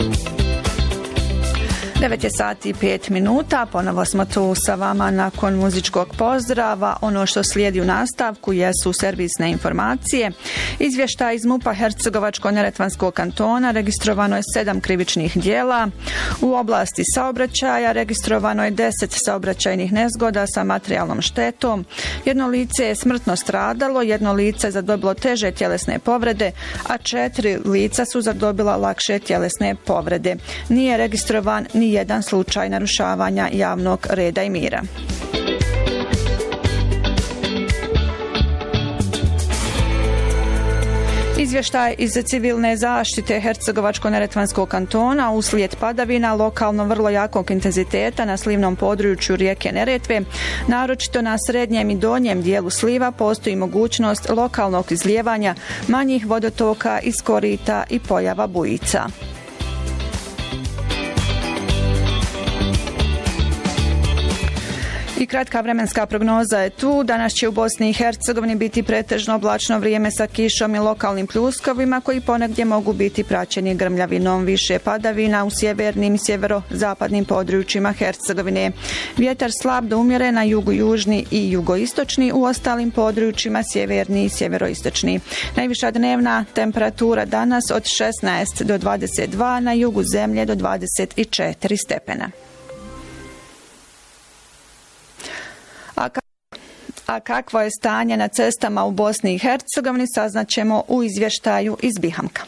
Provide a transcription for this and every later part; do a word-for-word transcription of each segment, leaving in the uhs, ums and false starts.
devet je sati i pet minuta, ponovo smo tu sa vama nakon muzičkog pozdrava. Ono što slijedi u nastavku jesu servisne informacije. Izvještaj iz MUP-a Hercegovačko-neretvanskog kantona, registrovano je sedam krivičnih djela. U oblasti saobraćaja registrovano je deset saobraćajnih nezgoda sa materijalnom štetom. Jedno lice je smrtno stradalo, jedno lice je zadobilo teže tjelesne povrede, a četiri lica su zadobila lakše tjelesne povrede. Nije registrovan ni jedan slučaj narušavanja javnog reda i mira. Izvještaj iz civilne zaštite Hercegovačko-neretvanskog kantona uslijed padavina lokalno vrlo jakog intenziteta na slivnom području rijeke Neretve, naročito na srednjem i donjem dijelu sliva, postoji mogućnost lokalnog izlijevanja manjih vodotoka iz korita i pojava bujica. I kratka vremenska prognoza je tu. Danas će u Bosni i Hercegovini biti pretežno oblačno vrijeme sa kišom i lokalnim pljuskovima koji ponegdje mogu biti praćeni grmljavinom. Više padavina u sjevernim i sjeverozapadnim područjima Hercegovine. Vjetar slab do umjeren na jugu južni i jugoistočni, u ostalim područjima sjeverni i sjeveroistočni. Najviša dnevna temperatura danas od šesnaest do dvadeset dva, na jugu zemlje do dvadeset četiri stepena. A, ka- a kakvo je stanje na cestama u Bosni i Hercegovini saznaćemo u izvještaju iz Bihamka.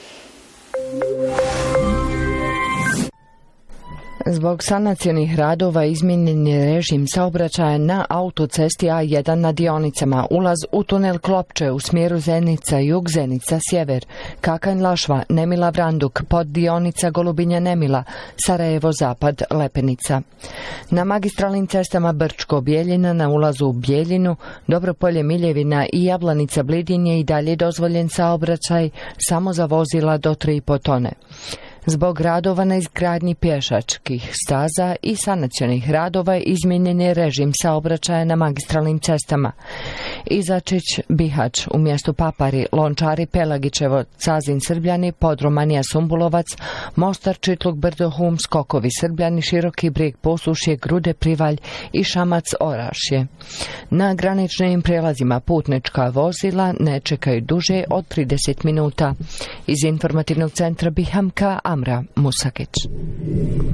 Zbog sanacionih radova izmijenjen je režim saobraćaja na autocesti A jedan na dionicama ulaz u tunel Klopče u smjeru Zenica-jug, Zenica-sjever, Kakanj-Lašva, Nemila-Vranduk, pod dionica Golubinja-Nemila, Sarajevo-zapad, Lepenica. Na magistralnim cestama Brčko-Bijeljina na ulazu u Bijeljinu, Dobropolje-Miljevina i Jablanica-Blidin je i dalje dozvoljen saobraćaj samo za vozila do tri i po tone. Zbog radova na izgradnji pješačkih staza i sanacionih radova izmijenjen je režim saobraćaja na magistralnim cestama. Izačić, Bihać, u mjestu Papari, Lončari, Pelagićevo, Cazin, Srbljani, Podromanija, Sumbulovac, Mostar, Čitluk, Brdo, Hum, Skokovi, Srbljani, Široki Brijeg, Posušje, Grude, Privalj i Šamac, Orašje. Na graničnim prijelazima putnička vozila ne čekaju duže od trideset minuta. Iz informativnog centra Bihamka, Amra Musakić.